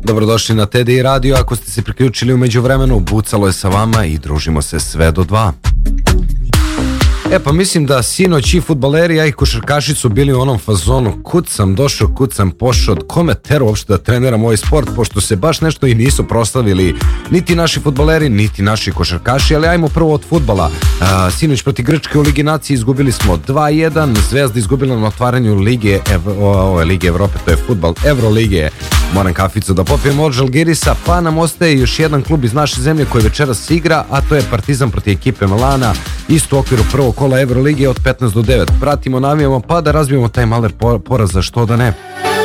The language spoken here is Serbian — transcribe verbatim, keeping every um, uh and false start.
Dobrodošli na T D I Radio, ako ste se priključili u međuvremenu, Bucalo je sa vama i družimo se sve do dva. E pa mislim da sinoć i fudbaleri, a i košarkaši su bili u onom fazonu kud sam došao, kud sam pošao, kome teru uopšte da treniram ovaj sport, pošto se baš nešto i nisu proslavili niti naši fudbaleri, niti naši košarkaši, ali ajmo prvo od fudbala. A, sinoć proti Grčke u Ligi Nacije izgubili smo dva jedan, Zvezda izgubila na otvaranju Lige, Ev, ove, Lige Evrope, to je fudbal, Evrolige. Moram kaficu da popijem od Žalgirisa, pa nam ostaje još jedan klub iz naše zemlje koji večeras igra, a to je Partizan protiv ekipe Milana, isto u okviru prvog kola Evrolige od petnaest do devet. Pratimo, navijamo, pa da razbijemo taj maler poraza, što da ne.